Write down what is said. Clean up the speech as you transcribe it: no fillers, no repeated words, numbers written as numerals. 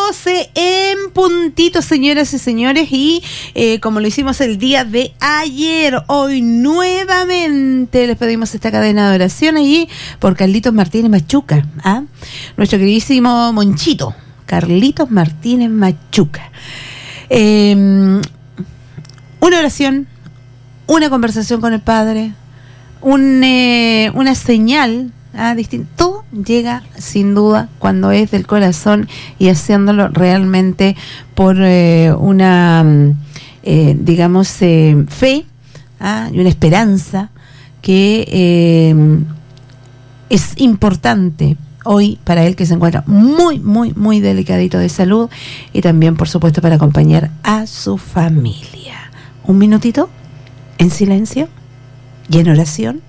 12 en puntito, señoras y señores, y como lo hicimos el día de ayer, hoy nuevamente les pedimos esta cadena de oración allí por Carlitos Martínez Machuca, nuestro queridísimo Monchito, Carlitos Martínez Machuca. Una oración, una conversación con el Padre, una señal distinto. Todo llega sin duda cuando es del corazón y haciéndolo realmente por una digamos fe y una esperanza que es importante hoy para él, que se encuentra muy, muy, muy delicadito de salud, y también por supuesto para acompañar a su familia. Un minutito en silencio y en oración